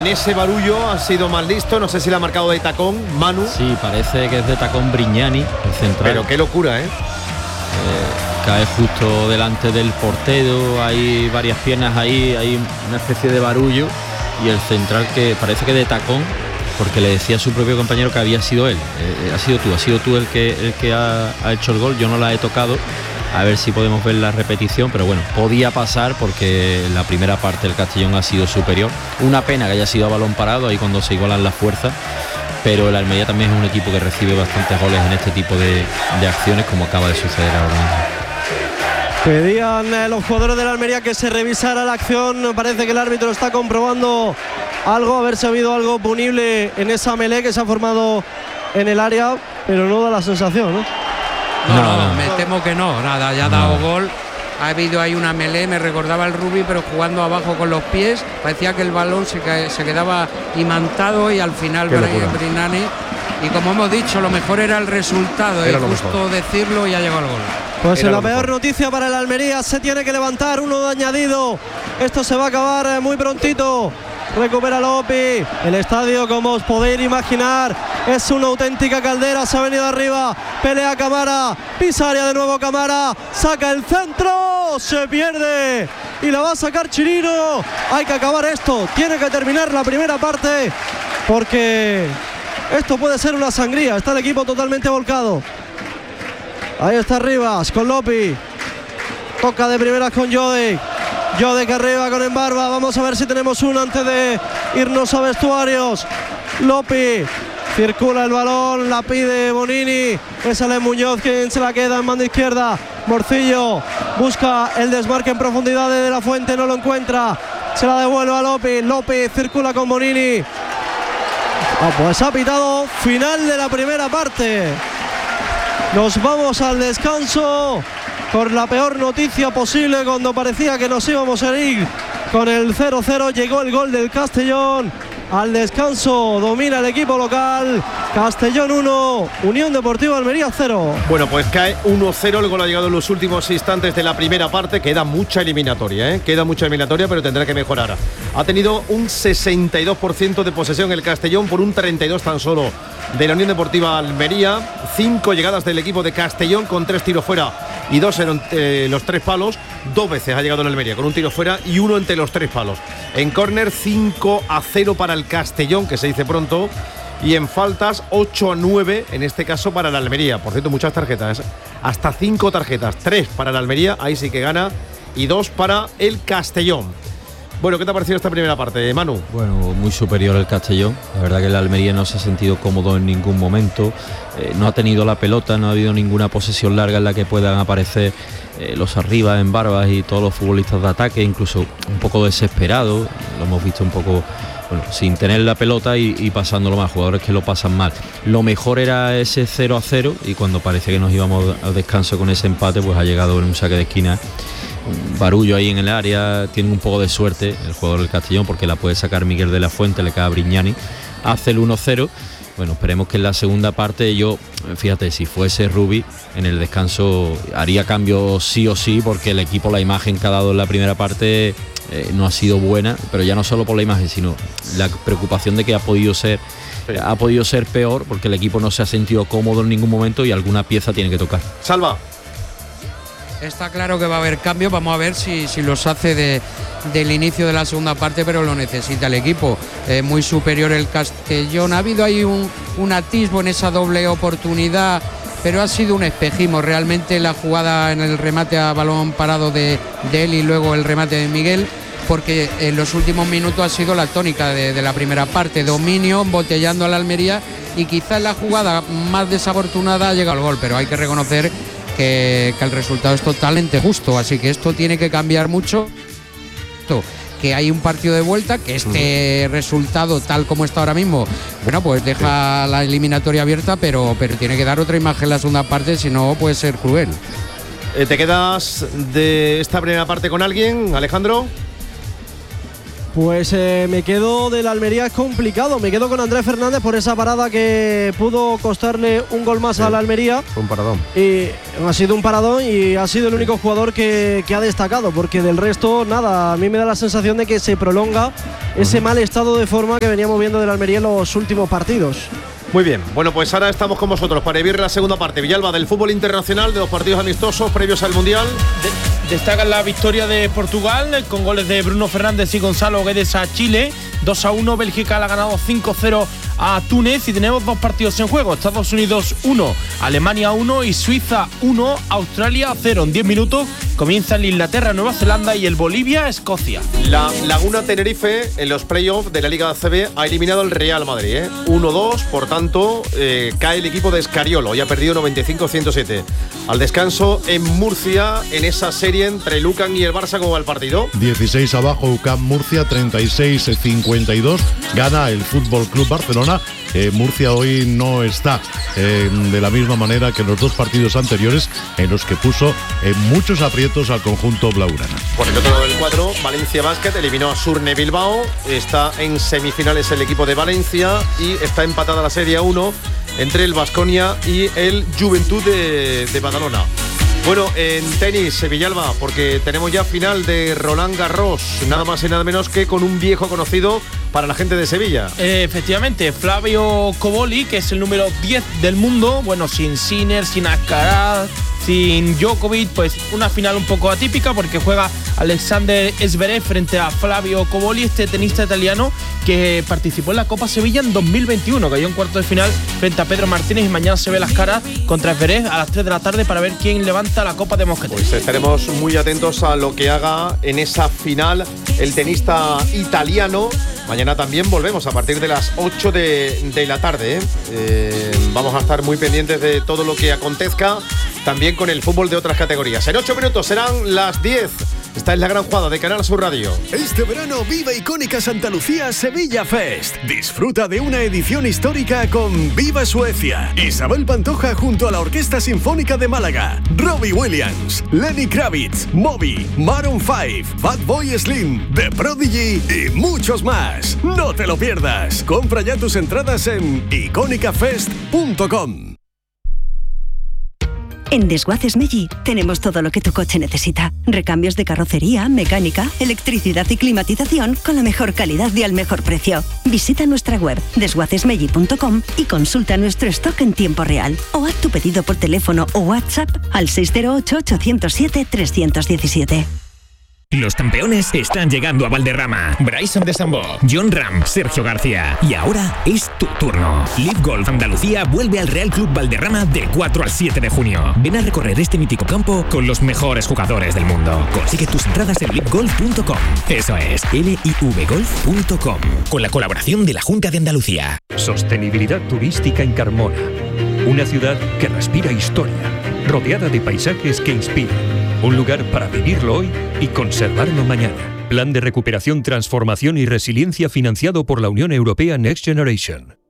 Ese Barullo ha sido más listo, no sé si le ha marcado de tacón, Manu. Sí, parece que es de tacón Brignani, el central. Pero qué locura, cae justo delante del portero, hay varias piernas ahí, hay una especie de barullo y el central que parece que de tacón, porque le decía a su propio compañero que había sido él. Ha sido tú el que ha hecho el gol, yo no la he tocado. A ver si podemos ver la repetición, pero bueno, podía pasar porque en la primera parte el Castellón ha sido superior. Una pena que haya sido a balón parado, ahí cuando se igualan las fuerzas, pero el Almería también es un equipo que recibe bastantes goles en este tipo de acciones, como acaba de suceder ahora mismo. Pedían los jugadores de la Almería que se revisara la acción. Parece que el árbitro está comprobando algo, a ver si ha habido algo punible en esa melee que se ha formado en el área, pero no da la sensación, ¿no? No, me temo que no, nada, ya ha dado gol. Ha habido ahí una melee, me recordaba el Rubi, pero jugando abajo con los pies. Parecía que el balón se quedaba imantado y al final Brignani. Y como hemos dicho, lo mejor era el resultado, es justo decirlo, y ha llegado el gol. Pues la peor noticia para el Almería, se tiene que levantar, uno de añadido. Esto se va a acabar muy prontito. Recupera Lopi. El estadio, como os podéis imaginar, es una auténtica caldera. Se ha venido arriba. Pelea Camara. Pisa área de nuevo Camara. Saca el centro. Se pierde. Y la va a sacar Chirino. Hay que acabar esto. Tiene que terminar la primera parte, porque esto puede ser una sangría. Está el equipo totalmente volcado. Ahí está Rivas con Lopi. Toca de primeras con Jodek. Jodek arriba con Embarba. Vamos a ver si tenemos uno antes de irnos a vestuarios. Lopi. Circula el balón. La pide Bonini. Es Ale Muñoz quien se la queda en banda izquierda. Morcillo busca el desmarque en profundidad de la Fuente. No lo encuentra. Se la devuelve a Lopi. Lopi circula con Bonini. Pues ha pitado final de la primera parte. Nos vamos al descanso con la peor noticia posible, cuando parecía que nos íbamos a ir con el 0-0. Llegó el gol del Castellón. Al descanso domina el equipo local. Castellón 1, Unión Deportiva Almería 0. Bueno, pues cae 1-0. El gol ha llegado en los últimos instantes de la primera parte. Queda mucha eliminatoria, Queda mucha eliminatoria, pero tendrá que mejorar. Ha tenido un 62% de posesión el Castellón por un 32% tan solo de la Unión Deportiva Almería. 5 llegadas del equipo de Castellón con 3 tiros fuera y 2 en los 3 palos. 2 veces ha llegado el Almería con un tiro fuera y 1 entre los 3 palos. En córner 5-0 para el Castellón, que se dice pronto. Y en faltas 8-9 en este caso para el Almería. Por cierto, muchas tarjetas, hasta 5 tarjetas. 3 para el Almería, ahí sí que gana, y 2 para el Castellón. Bueno, ¿qué te ha parecido esta primera parte, Manu? Bueno, muy superior el Castellón. La verdad que el Almería no se ha sentido cómodo en ningún momento. No ha tenido la pelota, no ha habido ninguna posesión larga en la que puedan aparecer los arriba en Barbas y todos los futbolistas de ataque, incluso un poco desesperados. Lo hemos visto un poco, bueno, sin tener la pelota y pasándolo mal, jugadores que lo pasan mal. Lo mejor era ese 0-0, y cuando parece que nos íbamos al descanso con ese empate, pues ha llegado en un saque de esquina. Un barullo ahí en el área, tiene un poco de suerte el jugador del Castellón, porque la puede sacar Miguel de la Fuente, le cae a Brignani, hace el 1-0. Bueno, esperemos que en la segunda parte, fíjate, si fuese Rubi en el descanso haría cambio sí o sí, porque el equipo, la imagen que ha dado en la primera parte no ha sido buena, pero ya no solo por la imagen, sino la preocupación de que ha podido ser peor, porque el equipo no se ha sentido cómodo en ningún momento y alguna pieza tiene que tocar. Salva. Está claro que va a haber cambios, vamos a ver si los hace del inicio de la segunda parte, pero lo necesita el equipo. Muy superior el Castellón. Ha habido ahí un atisbo en esa doble oportunidad, pero ha sido un espejismo. Realmente la jugada en el remate a balón parado de él y luego el remate de Miguel, porque en los últimos minutos ha sido la tónica de la primera parte. Dominio, embotellando a la Almería, y quizás la jugada más desafortunada ha llegado al gol, pero hay que reconocer que el resultado es totalmente justo, así que esto tiene que cambiar mucho. Que hay un partido de vuelta, que este resultado tal como está ahora mismo, bueno, pues deja la eliminatoria abierta, pero tiene que dar otra imagen en la segunda parte, si no puede ser cruel. ¿Te quedas de esta primera parte con alguien, Alejandro? Pues me quedo del Almería, es complicado. Me quedo con Andrés Fernández por esa parada que pudo costarle un gol más a la Almería. Un paradón. Y ha sido un paradón y ha sido el único jugador que ha destacado, porque del resto, nada. A mí me da la sensación de que se prolonga ese mal estado de forma que veníamos viendo del Almería en los últimos partidos. Muy bien, bueno, pues ahora estamos con vosotros para vivir la segunda parte. Villalba, del fútbol internacional, de los partidos amistosos previos al Mundial. Destacan la victoria de Portugal con goles de Bruno Fernández y Gonzalo Guedes a Chile. 2-1, Bélgica le ha ganado 5-0 a Túnez y tenemos dos partidos en juego. Estados Unidos 1, Alemania 1 y Suiza 1, Australia 0. En 10 minutos comienzan Inglaterra, Nueva Zelanda y el Bolivia-Escocia. La Laguna Tenerife en los playoffs de la Liga ACB ha eliminado al Real Madrid, 1-2, por tanto cae el equipo de Escariolo y ha perdido 95-107. Al descanso en Murcia, en esa serie entre el UCAM y el Barça, ¿cómo va el partido? 16 abajo UCAM Murcia, 36-52, gana el Fútbol Club Barcelona. Murcia hoy no está de la misma manera que en los dos partidos anteriores, en los que puso muchos aprietos al conjunto blaugrana. Por el otro lado del cuadro, Valencia Basket eliminó a Surne Bilbao, está en semifinales el equipo de Valencia y está empatada la Serie 1 entre el Baskonia y el Juventud de Badalona. Bueno, en tenis, Villalba, porque tenemos ya final de Roland Garros, nada más y nada menos que con un viejo conocido para la gente de Sevilla. Efectivamente, Flavio Cobolli, que es el número 10 del mundo, bueno, sin Sinner, sin Alcaraz, sin Djokovic, pues una final un poco atípica porque juega Alexander Zverev frente a Flavio Cobolli, este tenista italiano que participó en la Copa Sevilla en 2021, cayó en cuarto de final frente a Pedro Martínez y mañana se ve las caras contra Zverev a las 3 de la tarde para ver quién levanta la Copa de Mosqueteros. Pues estaremos muy atentos a lo que haga en esa final el tenista italiano. Mañana también volvemos a partir de las 8 de la tarde. Vamos a estar muy pendientes de todo lo que acontezca, también con el fútbol de otras categorías. En 8 minutos serán las 10. Esta es la gran jugada de Canal Sur Radio. Este verano viva Icónica Santa Lucía Sevilla Fest. Disfruta de una edición histórica con Viva Suecia, Isabel Pantoja junto a la Orquesta Sinfónica de Málaga, Robbie Williams, Lenny Kravitz, Moby, Maroon 5, Fatboy Slim, The Prodigy y muchos más. No te lo pierdas. Compra ya tus entradas en iconicafest.com. En Desguaces Meggi tenemos todo lo que tu coche necesita. Recambios de carrocería, mecánica, electricidad y climatización con la mejor calidad y al mejor precio. Visita nuestra web desguacesmeggi.com y consulta nuestro stock en tiempo real. O haz tu pedido por teléfono o WhatsApp al 608-807-317. Los campeones están llegando a Valderrama. Bryson DeChambeau, John Ram, Sergio García. Y ahora es tu turno. Live Golf Andalucía vuelve al Real Club Valderrama del 4 al 7 de junio. Ven a recorrer este mítico campo con los mejores jugadores del mundo. Consigue tus entradas en livegolf.com. Eso es, livegolf.com. Con la colaboración de la Junta de Andalucía. Sostenibilidad turística en Carmona. Una ciudad que respira historia, rodeada de paisajes que inspiran. Un lugar para vivirlo hoy y conservarlo mañana. Plan de recuperación, transformación y resiliencia financiado por la Unión Europea Next Generation.